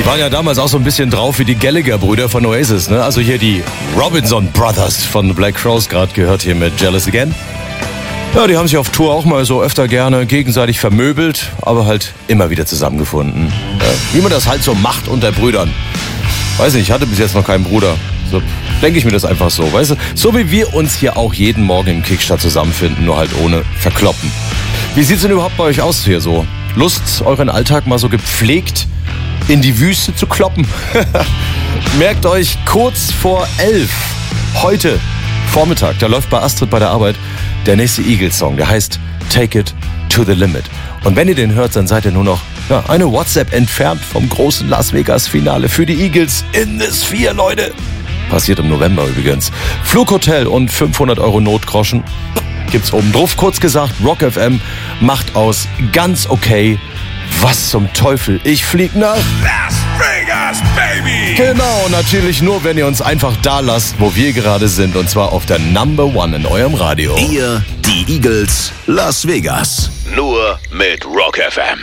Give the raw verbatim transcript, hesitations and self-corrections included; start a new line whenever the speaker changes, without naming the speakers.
Die waren ja damals auch so ein bisschen drauf wie die Gallagher-Brüder von Oasis, ne? Also hier die Robinson Brothers von The Black Crowes, gerade gehört hier mit Jealous Again. Ja, die haben sich auf Tour auch mal so öfter gerne gegenseitig vermöbelt, aber halt immer wieder zusammengefunden. Ja, wie man das halt so macht unter Brüdern. Weiß nicht, ich hatte bis jetzt noch keinen Bruder. So denke ich mir das einfach so, weißt du? So wie wir uns hier auch jeden Morgen im Kickstart zusammenfinden, nur halt ohne Verkloppen. Wie sieht's denn überhaupt bei euch aus hier so? Lust, euren Alltag mal so gepflegt in die Wüste zu kloppen? Merkt euch, kurz vor elf, heute Vormittag, da läuft bei Astrid bei der Arbeit der nächste Eagles-Song, der heißt Take It to the Limit. Und wenn ihr den hört, dann seid ihr nur noch ja, eine WhatsApp entfernt vom großen Las Vegas-Finale für die Eagles in the Sphere, Leute. Passiert im November übrigens. Flughotel und fünfhundert Euro Notgroschen gibt's oben drauf. Kurz gesagt, Rock F M macht aus ganz okay. Was zum Teufel? Ich flieg nach
Las Vegas, baby!
Genau, natürlich nur, wenn ihr uns einfach da lasst, wo wir gerade sind. Und zwar auf der Number One in eurem Radio.
Ihr, die Eagles, Las Vegas. Nur mit Rock F M.